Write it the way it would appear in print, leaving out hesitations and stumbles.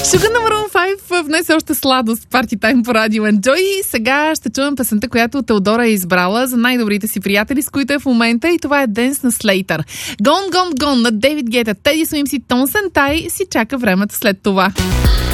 Sugar No. 5 внесе още сладост Party Time по Радио Enjoy и сега ще чуем песента, която Теодора е избрала за най-добрите си приятели, с които е в момента, и това е Dance на Slater. Gone, Gone, Gone на Дейвид Гета, Теди Суимс и Тон Сентай си чака времето след това.